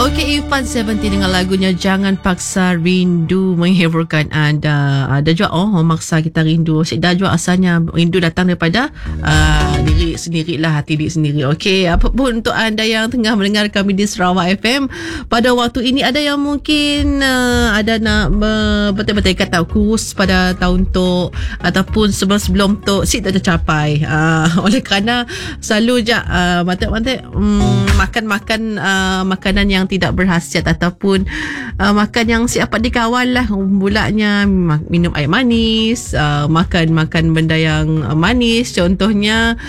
Okey, Irfan 70 dengan lagunya Jangan Paksa Rindu menghiburkan anda. Ada juga maksa kita rindu. Dah juga asalnya rindu datang daripada diri sendirilah, hati diri sendiri. Okey, apapun untuk anda yang tengah mendengar kami di Sarawak FM pada waktu ini, ada yang mungkin ada nak betul-betul kata kurus pada tahun tu ataupun sebelum tu tak tercapai. Oleh kerana selalu je makan makanan yang tidak berkhasiat ataupun makan yang siapa dikawal lah. Bulaknya minum air manis, makan benda yang manis, contohnya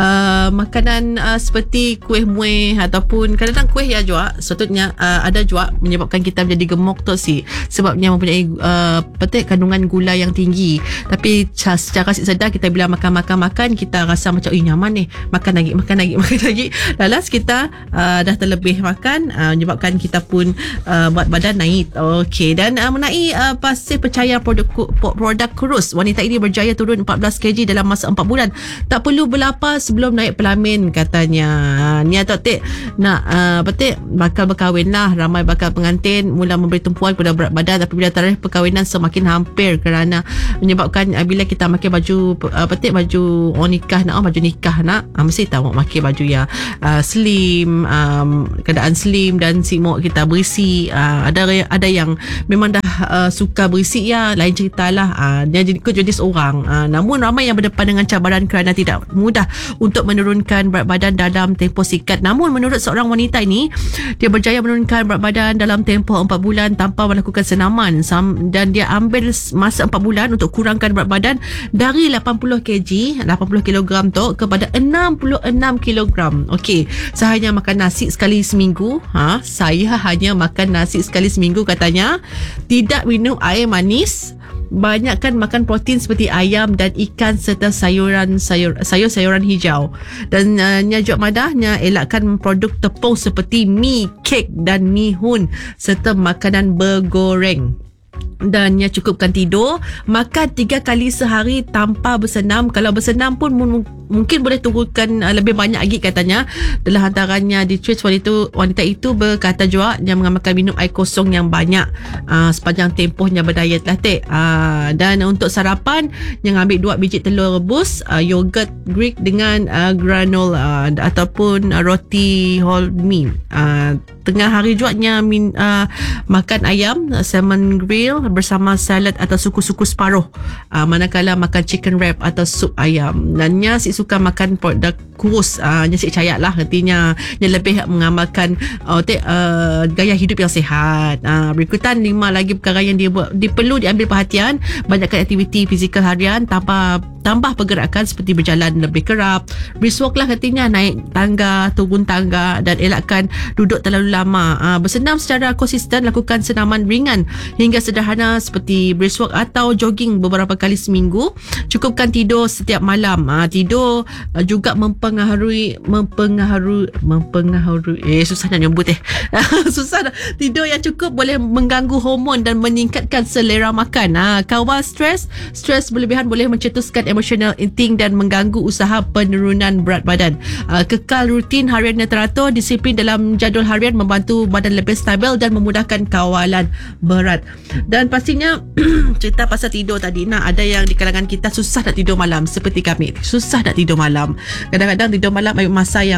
makanan seperti kuih muih ataupun kadang-kadang kuih ya juga sepatutnya ada juga menyebabkan kita menjadi gemuk tu sebabnya mempunyai kandungan gula yang tinggi. Tapi secara sedar kita bila makan kita rasa macam nyaman ni, makan lagi lalas kita dah terlebih makan, menyebabkan kita pun buat badan naik. Okey, dan mengenai pasir percaya produk kurus, wanita ini berjaya turun 14 kg dalam masa 4 bulan. Tak perlu berlapar sebelum naik pelamin katanya. Ni atau nak bakal berkahwin lah. Ramai bakal pengantin mula memberi tumpuan kepada berat badan, tapi bila tarikh perkahwinan semakin hampir kerana menyebabkan bila kita pakai baju baju nikah mesti tahu pakai baju yang slim, keadaan slim dan simuk kita berisi. Ada yang memang dah suka berisi ya, lain ceritalah. Dia ikut jenis orang. Namun ramai yang berdepan dengan cabaran kerana tidak mudah untuk menurunkan berat badan dalam tempoh singkat. Namun menurut seorang wanita ini, dia berjaya menurunkan berat badan dalam tempoh 4 bulan tanpa melakukan senaman, dan dia ambil masa 4 bulan untuk kurangkan berat badan dari 80 kg tu kepada 66 kg. Okey, saya hanya makan nasi sekali seminggu. Saya hanya makan nasi sekali seminggu katanya. Tidak minum air manis. Banyakkan makan protein seperti ayam dan ikan serta sayur-sayuran hijau. Dan Nyajuk madahnya elakkan produk tepung seperti mi, kek dan mihun serta makanan bergoreng. Dan cukupkan tidur, makan 3 kali sehari tanpa bersenam. Kalau bersenam pun mungkin boleh turunkan lebih banyak lagi katanya. Dalam antaranya di tweet wanita itu berkata juga yang mengamalkan minum air kosong yang banyak sepanjang tempohnya berdiet lah dan untuk sarapan yang ambil 2 biji telur rebus, yogurt Greek dengan granola ataupun roti whole meal. Tengah hari juga makan ayam salmon grill bersama salad atau suku-suku separuh, manakala makan chicken wrap atau sup ayam. Dan si suka makan produk kurus, si cayak lah artinya yang lebih mengamalkan gaya hidup yang sihat. Berikutan 5 lagi perkara yang perlu diambil perhatian. Banyakkan aktiviti fizikal harian, tambah pergerakan seperti berjalan lebih kerap, brisk walk lah katanya, naik tangga, turun tangga, dan elakkan duduk terlalu lama. Bersenam secara konsisten, lakukan senaman ringan hingga sederhana seperti brisk walk atau jogging beberapa kali seminggu. Cukupkan tidur setiap malam. Tidur juga mempengaruhi susah nak nyebut susah. Tidur yang cukup boleh mengganggu hormon dan meningkatkan selera makan. Kawal stres berlebihan boleh mencetuskan emotional eating dan mengganggu usaha penurunan berat badan. Kekal rutin harian yang teratur, disiplin dalam jadual harian membantu badan lebih stabil dan memudahkan kawalan berat. Dan pastinya cerita pasal tidur tadi, ada yang di kalangan kita susah nak tidur malam seperti kami. Susah nak tidur malam. Kadang-kadang tidur malam ambil masa yang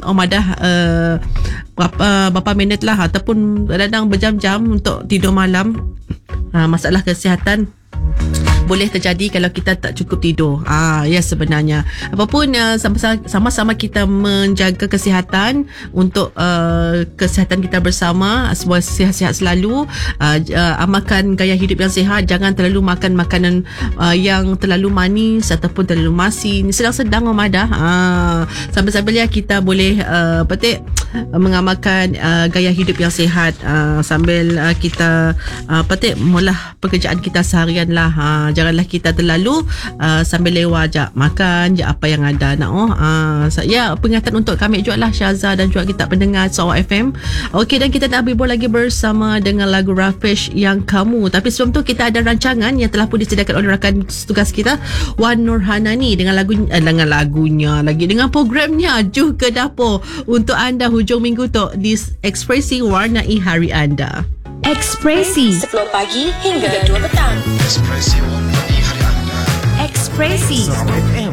berapa minit lah ataupun kadang berjam-jam untuk tidur malam. Masalah kesihatan boleh terjadi kalau kita tak cukup tidur. Sebenarnya apapun sama-sama kita menjaga kesihatan untuk kesihatan kita bersama, semua sihat-sihat selalu. Amalkan gaya hidup yang sihat, jangan terlalu makan makanan yang terlalu manis ataupun terlalu masin. Sedang-sedang Madah. Sambil-sambil kita boleh mengamalkan gaya hidup yang sihat sambil kita mula pekerjaan kita seharian lah. janganlah kita terlalu sambil lewat je makan je apa yang ada peringatan untuk kami juga lah, Syaza dan juga kita pendengar Sarawak FM. Okey, dan kita nak berbual lagi bersama dengan lagu Rafish Yang Kamu. Tapi sebelum tu kita ada rancangan yang telah pun disediakan oleh rakan tugas kita Wan Nurhanani dengan dengan programnya Juh ke Dapur untuk anda hujung minggu tu di Ekspresi Warnai Hari Anda. Ekspresi 10 pagi hingga 2 petang. Ekspresi Warnai Hari Anda. Ekspresi Sarawak FM.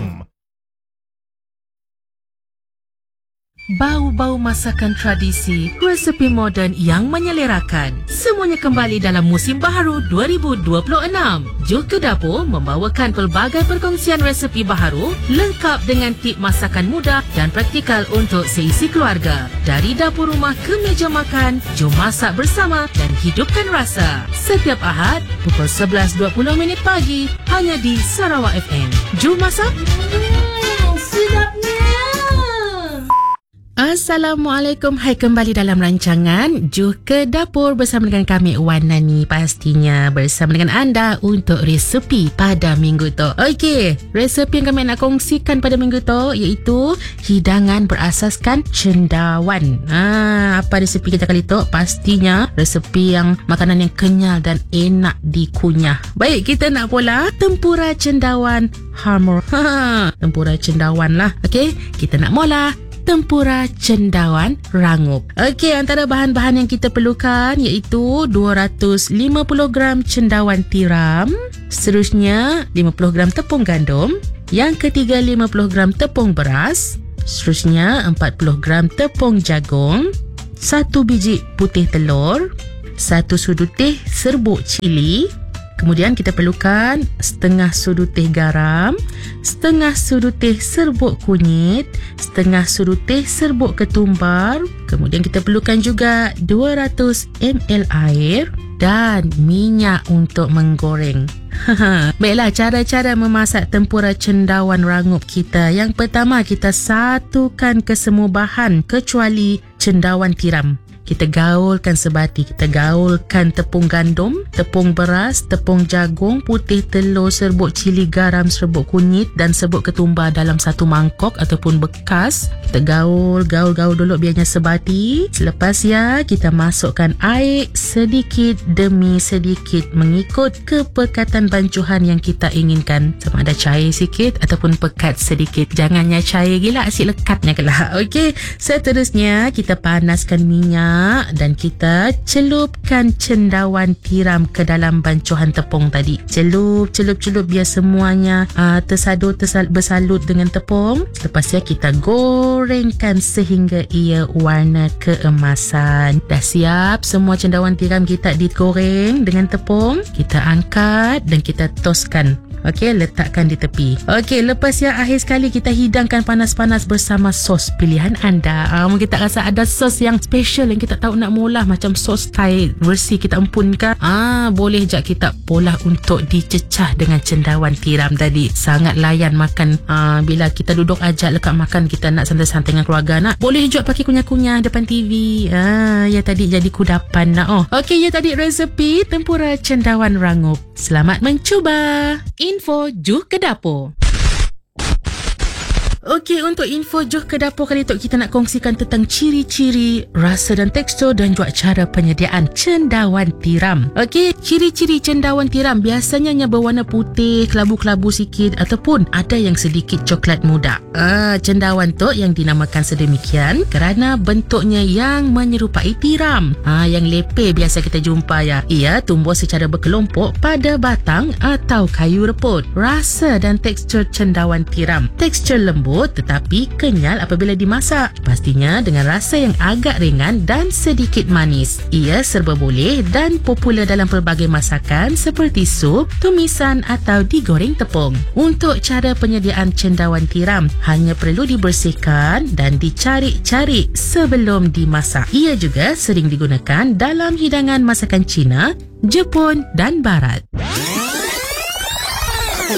Bau-bau masakan tradisi, resepi moden yang menyelerakan. Semuanya kembali dalam musim baharu 2026. Juh ke Dapur membawakan pelbagai perkongsian resepi baharu lengkap dengan tip masakan mudah dan praktikal untuk seisi keluarga. Dari dapur rumah ke meja makan, jom masak bersama dan hidupkan rasa. Setiap Ahad pukul 11.20 pagi hanya di Sarawak FM. Jom masak. Sedapnya. Assalamualaikum. Hai, kembali dalam rancangan Juh ke Dapur bersama dengan kami Wan Nani, pastinya bersama dengan anda untuk resepi pada minggu tu. Okey, resepi yang kami nak kongsikan pada minggu tu iaitu hidangan berasaskan cendawan. Apa resepi kita kali tu? Pastinya resepi yang makanan yang kenyal dan enak dikunyah. Baik, kita nak pula tempura cendawan hamur. Tempura cendawan lah. Okey, kita nak mula tempura cendawan rangup. Okey, antara bahan-bahan yang kita perlukan iaitu 250 gram cendawan tiram, seterusnya 50 gram tepung gandum, yang ketiga 50 gram tepung beras, seterusnya 40 gram tepung jagung, 1 biji putih telur, 1 sudu teh serbuk cili. Kemudian kita perlukan setengah sudu teh garam, setengah sudu teh serbuk kunyit, setengah sudu teh serbuk ketumbar. Kemudian kita perlukan juga 200 ml air dan minyak untuk menggoreng. Baiklah, cara-cara memasak tempura cendawan rangup kita. Yang pertama, kita satukan kesemua bahan kecuali cendawan tiram. Kita gaulkan sebati. Kita gaulkan tepung gandum, tepung beras, tepung jagung, putih telur, serbuk cili, garam, serbuk kunyit dan serbuk ketumbar dalam satu mangkok ataupun bekas. Kita gaul dulu biarnya sebati. Selepas kita masukkan air sedikit demi sedikit mengikut kepekatan bancuhan yang kita inginkan. Sama ada cair sikit ataupun pekat sedikit. Jangannya cair gila, asyik lekatnya kelak. Okey, seterusnya kita panaskan minyak dan kita celupkan cendawan tiram ke dalam bancuhan tepung tadi. Celup biar semuanya bersalut dengan tepung. Selepas kita gorengkan sehingga ia warna keemasan. Dah siap semua cendawan tiram kita digoreng dengan tepung. Kita angkat dan kita toskan. Okey, letakkan di tepi. Okey, lepas akhir sekali kita hidangkan panas-panas bersama sos pilihan anda. Mungkin kita rasa ada sos yang special yang kita tahu nak mula, macam sos Thai versi kita empunkan. Boleh je kita polah untuk dicecah dengan cendawan tiram tadi. Sangat layan makan. Bila kita duduk ajak lekat makan, kita nak santai-santai dengan keluarga nak. Boleh juga pakai kunyah-kunyah depan TV. Tadi jadi kudapan nak. Okey, tadi resepi tempura cendawan rangup. Selamat mencuba. Info Juh ke Dapur. Okey, untuk info Juh ke Dapur kali tu kita nak kongsikan tentang ciri-ciri, rasa dan tekstur dan juga cara penyediaan cendawan tiram. Okey, ciri-ciri cendawan tiram biasanya berwarna putih, kelabu-kelabu sikit ataupun ada yang sedikit coklat muda. Cendawan tu yang dinamakan sedemikian kerana bentuknya yang menyerupai tiram. Yang lepe biasa kita jumpa ia tumbuh secara berkelompok pada batang atau kayu reput. Rasa dan tekstur cendawan tiram. Tekstur lembut tetapi kenyal apabila dimasak. Pastinya dengan rasa yang agak ringan dan sedikit manis. Ia serba boleh dan popular dalam pelbagai masakan seperti sup, tumisan atau digoreng tepung. Untuk cara penyediaan cendawan tiram, hanya perlu dibersihkan dan dicari-cari sebelum dimasak. Ia juga sering digunakan dalam hidangan masakan Cina, Jepun dan Barat.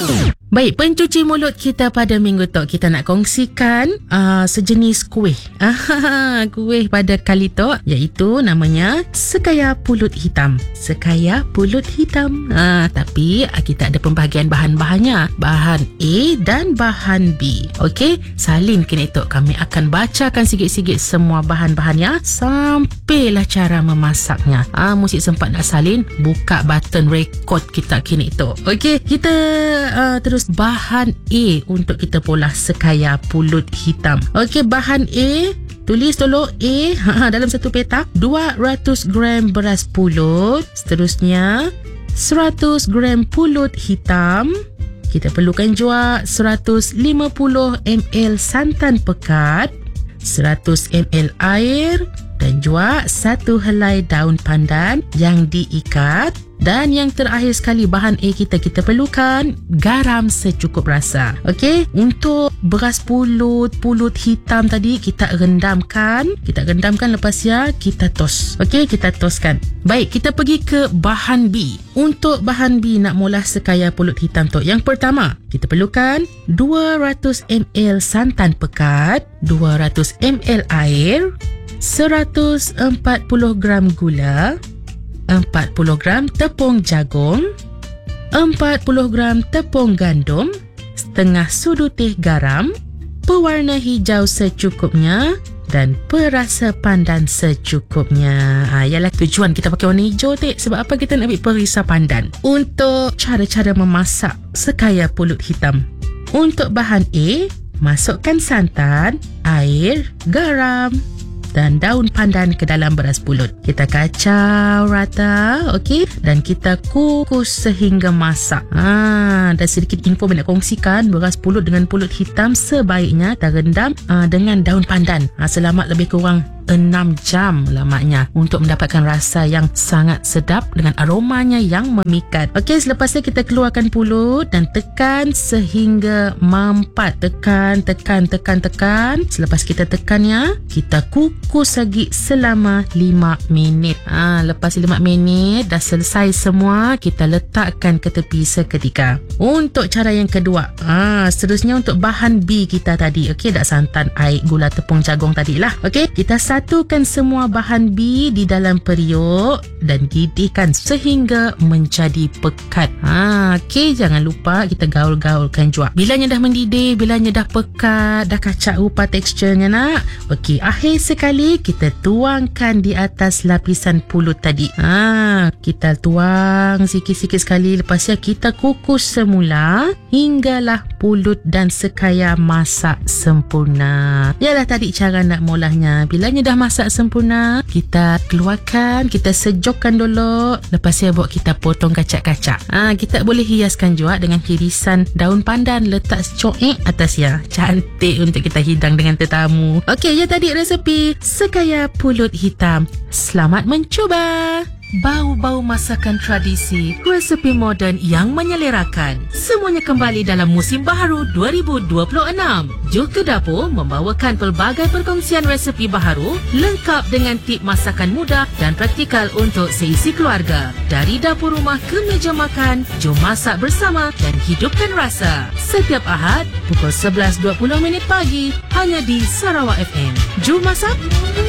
Baik, pencuci mulut kita pada minggu tu kita nak kongsikan sejenis kuih. Kuih pada kali tu iaitu namanya sekaya pulut hitam. Sekaya pulut hitam. Tapi kita ada pembahagian bahan-bahannya. Bahan A dan bahan B. Okey, salin kini tu kami akan bacakan sikit-sikit semua bahan-bahannya sampailah cara memasaknya. Mesti sempat nak salin, buka button record kita kini tu. Okey, kita terus bahan A untuk kita polah sekaya pulut hitam. Okey, bahan A, tulis dulu A dalam satu petak. 200 gram beras pulut. Seterusnya 100 gram pulut hitam. Kita perlukan juga 150 ml santan pekat, 100 ml air dan juga 1 helai daun pandan yang diikat. Dan yang terakhir sekali bahan A kita perlukan garam secukup rasa. Okey, untuk beras pulut hitam tadi kita rendamkan lepas ya kita tos. Okey, kita toskan. Baik, kita pergi ke bahan B. Untuk bahan B nak mula sekaya pulut hitam tu, yang pertama kita perlukan 200 ml santan pekat, 200 ml air, 140 gram gula, 40 gram tepung jagung, 40 gram tepung gandum, setengah sudu teh garam, pewarna hijau secukupnya dan perasa pandan secukupnya. Ialah tujuan kita pakai warna hijau tu sebab apa? Kita nak ambil perisa pandan. Untuk cara-cara memasak sekaya pulut hitam. Untuk bahan A, masukkan santan, air, garam dan daun pandan ke dalam beras pulut. Kita kacau rata, okey, dan kita kukus sehingga masak. Dan sedikit info nak kongsikan, beras pulut dengan pulut hitam sebaiknya terendam dengan daun pandan selama lebih kurang 6 jam lamanya untuk mendapatkan rasa yang sangat sedap dengan aromanya yang memikat. Okey, selepas itu kita keluarkan pulut dan tekan sehingga mampat. Tekan. Selepas kita tekannya, kita kukus lagi selama 5 minit. Lepas 5 minit dah selesai semua, kita letakkan ke tepi seketika. Untuk cara yang kedua, seterusnya untuk bahan B kita tadi. Okey, dah santan, air, gula, tepung jagung tadilah. Okey, kita satukan semua bahan B di dalam periuk dan didihkan sehingga menjadi pekat. Okey, jangan lupa kita gaul-gaulkan juga. Bilanya dah mendidih, bilanya dah pekat, dah kacak rupa teksturnya nak. Okey, akhir sekali kita tuangkan di atas lapisan pulut tadi. Kita tuang sikit-sikit sekali, lepas ya kita kukus semula hinggalah pulut dan sekaya masak sempurna. Yalah tadi cara nak molahnya. Bilanya dah masak sempurna, kita keluarkan, kita sejukkan dulu. Lepas ya buat kita potong kacak-kacak. Kita boleh hiaskan juga dengan irisan daun pandan, letak coek atas ya. Cantik untuk kita hidang dengan tetamu. Okey, ya tadi resepi sekaya pulut hitam. Selamat mencuba. Bau-bau masakan tradisi, resepi moden yang menyelerakan. Semuanya kembali dalam musim baharu 2026. Jom ke Dapur membawakan pelbagai perkongsian resepi baharu lengkap dengan tip masakan mudah dan praktikal untuk seisi keluarga. Dari dapur rumah ke meja makan, jom masak bersama dan hidupkan rasa. Setiap Ahad pukul 11.20 pagi hanya di Sarawak FM. Jom masak.